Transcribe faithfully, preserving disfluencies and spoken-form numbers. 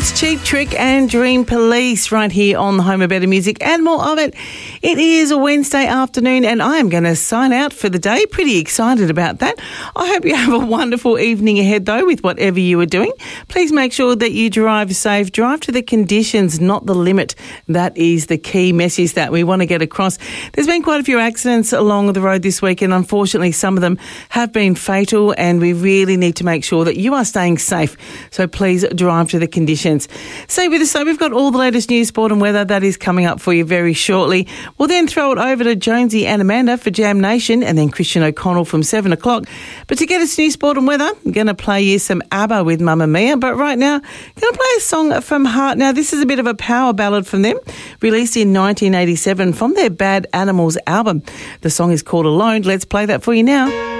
It's Cheap Trick and Dream Police right here on the Home of Better Music and more of it. It is a Wednesday afternoon and I am going to sign out for the day. Pretty excited about that. I hope you have a wonderful evening ahead though with whatever you are doing. Please make sure that you drive safe. Drive to the conditions, not the limit. That is the key message that we want to get across. There's been quite a few accidents along the road this week and unfortunately some of them have been fatal and we really need to make sure that you are staying safe. So please drive to the conditions. Stay with us, so we've got all the latest news, sport and weather that is coming up for you very shortly. We'll then throw it over to Jonesy and Amanda for Jam Nation and then Christian O'Connell from seven o'clock. But to get us news, sport and weather, I'm going to play you some ABBA with Mamma Mia. But right now, I'm going to play a song from Heart. Now, this is a bit of a power ballad from them, released in nineteen eighty-seven from their Bad Animals album. The song is called Alone. Let's play that for you now.